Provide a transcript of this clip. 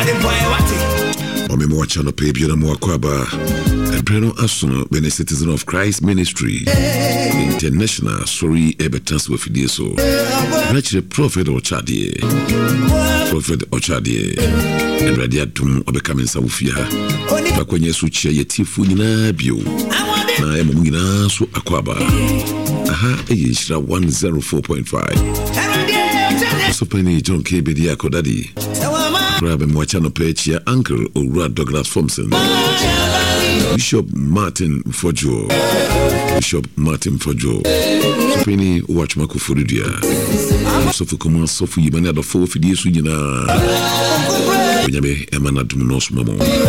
Omemo wachano pe biona mwakwaba Breno Asono bene Citizen of Christ Ministry International sorry ebe transfer fidieso Nachire Prophet Ochadie and Radiatum obekamensa wufia bakwenye suchie yetifu nyina bio na emu nyina so akwaba aha eyishira 104.5 so penny John K Bedia Kodadi grab him wachano page ya Uncle Owura Douglas Thompson Bishop Martin Fojo so penny watch makufuridia so fukuma so fu yimane ado fo fidie su nyina onyabe emana dum no so mamo